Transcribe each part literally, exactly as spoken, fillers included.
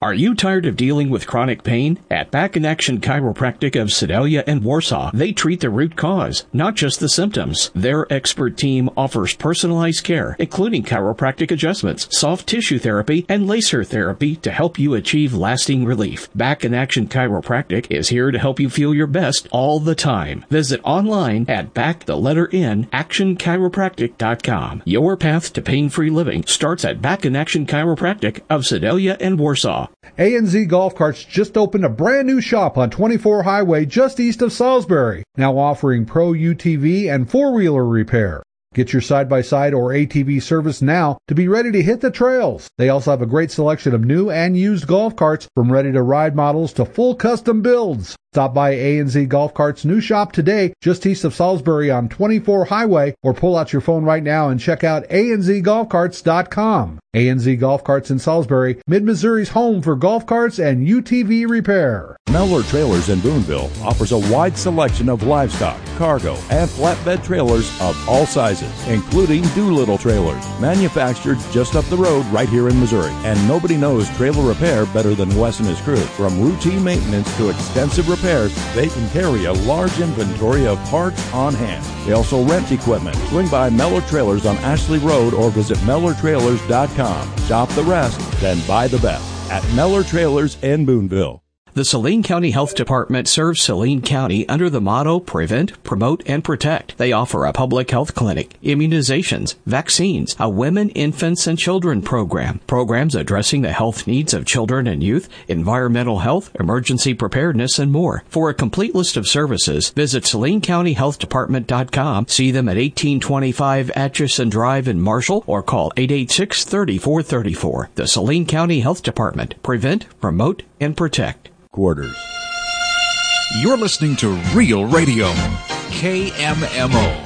Are you tired of dealing with chronic pain? At Back in Action Chiropractic of Sedalia and Warsaw, they treat the root cause, not just the symptoms. Their expert team offers personalized care, including chiropractic adjustments, soft tissue therapy, and laser therapy to help you achieve lasting relief. Back in Action Chiropractic is here to help you feel your best all the time. Visit online at back the letter N action chiropractic dot com. Your path to pain-free living starts at Back in Action Chiropractic of Sedalia and Warsaw. A N Z Golf Carts just opened a brand new shop on twenty-four Highway just east of Salisbury, now offering pro U T V and four-wheeler repair. Get your side-by-side or A T V service now to be ready to hit the trails. They also have a great selection of new and used golf carts, from ready-to-ride models to full custom builds. Stop by A N Z Golf Carts' new shop today, just east of Salisbury on twenty-four Highway, or pull out your phone right now and check out A N Z golf carts dot com. A N Z Golf Carts in Salisbury, Mid-Missouri's home for golf carts and U T V repair. Mellor Trailers in Boonville offers a wide selection of livestock, cargo, and flatbed trailers of all sizes, including Doolittle trailers, manufactured just up the road right here in Missouri. And nobody knows trailer repair better than Wes and his crew. From routine maintenance to extensive repairs, they can carry a large inventory of parts on hand. They also rent equipment. Swing by Mellor Trailers on Ashley Road or visit Mellor Trailers dot com. Shop the rest, then buy the best at Mellor Trailers in Boonville. The Saline County Health Department serves Saline County under the motto Prevent, Promote, and Protect. They offer a public health clinic, immunizations, vaccines, a women, infants, and children program, programs addressing the health needs of children and youth, environmental health, emergency preparedness, and more. For a complete list of services, visit Saline County Health Department dot com, see them at eighteen twenty-five Atchison Drive in Marshall, or call eight eight six, three four three four. The Saline County Health Department. Prevent, Promote, and Protect. Quarters. You're listening to Real Radio, K M M O.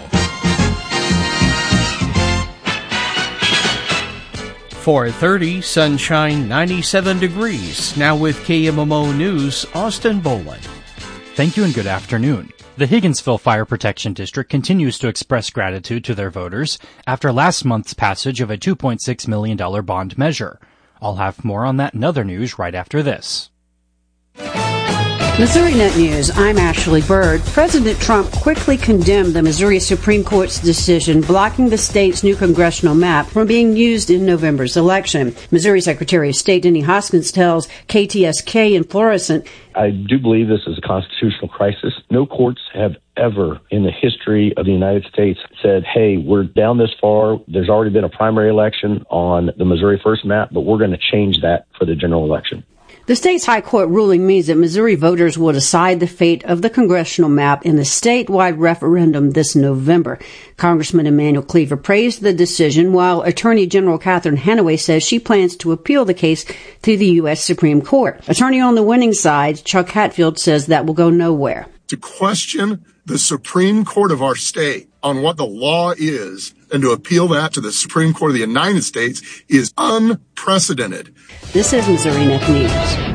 four thirty, sunshine, ninety-seven degrees. Now with K M M O News, Austin Boland. Thank you and good afternoon. The Higginsville Fire Protection District continues to express gratitude to their voters after last month's passage of a two point six million dollars bond measure. I'll have more on that and other news right after this. Missouri Net News, I'm Ashley Bird. President Trump quickly condemned the Missouri Supreme Court's decision blocking the state's new congressional map from being used in November's election. Missouri Secretary of State Denny Hoskins tells K T S K in Florissant, I do believe this is a constitutional crisis. No courts have ever in the history of the United States said, hey, we're down this far. There's already been a primary election on the Missouri First map, but we're going to change that for the general election. The state's high court ruling means that Missouri voters will decide the fate of the congressional map in the statewide referendum this November. Congressman Emanuel Cleaver praised the decision, while Attorney General Catherine Hanaway says she plans to appeal the case to the U S Supreme Court. Attorney on the winning side, Chuck Hatfield, says that will go nowhere. To question the Supreme Court of our state on what the law is and to appeal that to the Supreme Court of the United States is unprecedented. This is Missouri Net News.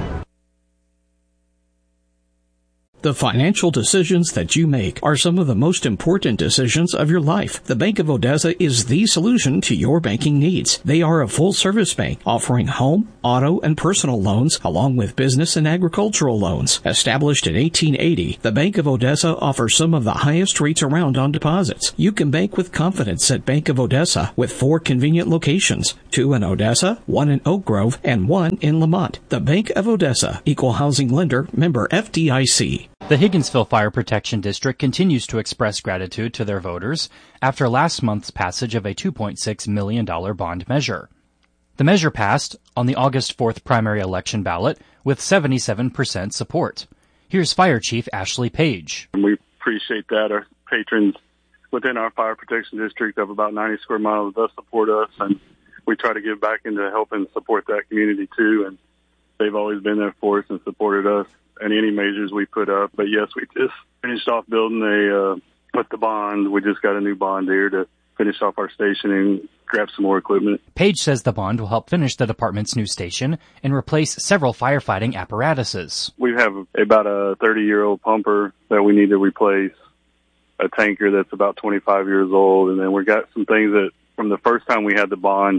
The financial decisions that you make are some of the most important decisions of your life. The Bank of Odessa is the solution to your banking needs. They are a full-service bank offering home, auto, and personal loans, along with business and agricultural loans. Established in eighteen eighty, the Bank of Odessa offers some of the highest rates around on deposits. You can bank with confidence at Bank of Odessa with four convenient locations, two in Odessa, one in Oak Grove, and one in Lamont. The Bank of Odessa, Equal Housing Lender, member F D I C. The Higginsville Fire Protection District continues to express gratitude to their voters after last month's passage of a two point six million dollars bond measure. The measure passed on the August fourth primary election ballot with seventy-seven percent support. Here's Fire Chief Ashley Page. We appreciate that. Our patrons within our Fire Protection District of about ninety square miles does support us, and we try to give back into help and support that community too, and they've always been there for us and supported us and any measures we put up. But yes, we just finished off building a, uh, with the bond. We just got a new bond here to finish off our station and grab some more equipment. Page says the bond will help finish the department's new station and replace several firefighting apparatuses. We have about a thirty-year-old pumper that we need to replace, a tanker that's about twenty-five years old, and then we got some things that from the first time we had the bond,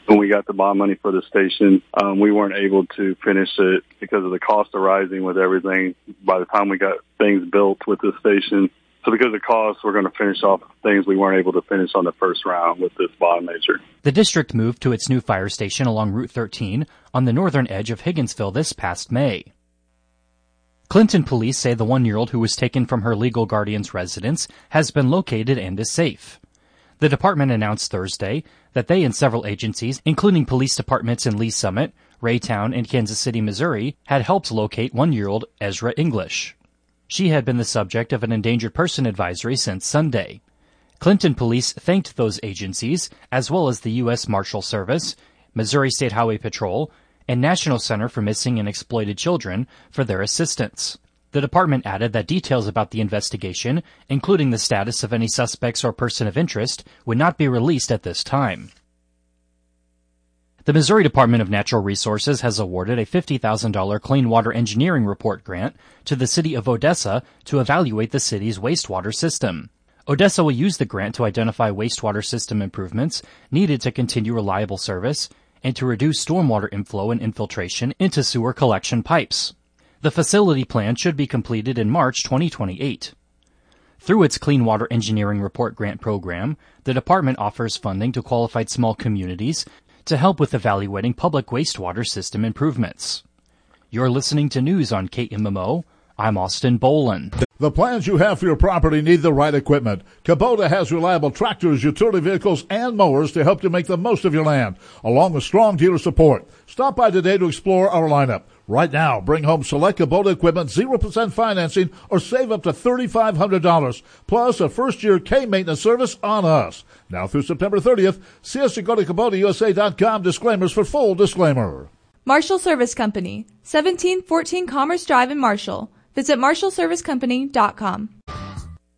when we got the bond money for the station, um, we weren't able to finish it because of the cost arising with everything by the time we got things built with the station. So because of costs, we're going to finish off things we weren't able to finish on the first round with this bond measure. The district moved to its new fire station along Route thirteen on the northern edge of Higginsville this past May. Clinton police say the one-year-old who was taken from her legal guardian's residence has been located and is safe. The department announced Thursday that they and several agencies, including police departments in Lee Summit, Raytown, and Kansas City, Missouri, had helped locate one-year-old Ezra English. She had been the subject of an endangered person advisory since Sunday. Clinton police thanked those agencies, as well as the U S Marshal Service, Missouri State Highway Patrol, and National Center for Missing and Exploited Children for their assistance. The department added that details about the investigation, including the status of any suspects or person of interest, would not be released at this time. The Missouri Department of Natural Resources has awarded a fifty thousand dollars Clean Water Engineering Report grant to the city of Odessa to evaluate the city's wastewater system. Odessa will use the grant to identify wastewater system improvements needed to continue reliable service and to reduce stormwater inflow and infiltration into sewer collection pipes. The facility plan should be completed in March twenty twenty-eight. Through its Clean Water Engineering Report Grant program, the department offers funding to qualified small communities to help with evaluating public wastewater system improvements. You're listening to news on K M M O. I'm Austin Boland. The plans you have for your property need the right equipment. Kubota has reliable tractors, utility vehicles, and mowers to help you make the most of your land, along with strong dealer support. Stop by today to explore our lineup. Right now, bring home select Kubota equipment, zero percent financing, or save up to three thousand five hundred dollars, plus a first-year K-maintenance service on us. Now through September thirtieth, see us at go to Kubota U S A dot com. Disclaimers for full disclaimer. Marshall Service Company, seventeen fourteen Commerce Drive in Marshall. Visit marshall service company dot com.